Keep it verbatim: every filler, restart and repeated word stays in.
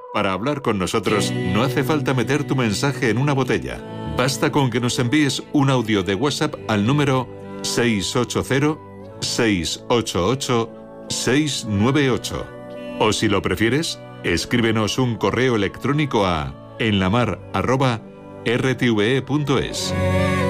Para hablar con nosotros no hace falta meter tu mensaje en una botella. Basta con que nos envíes un audio de WhatsApp al número seis ocho cero, seis ocho ocho, seis nueve ocho. O si lo prefieres, escríbenos un correo electrónico a enlamar arroba r t v e punto es.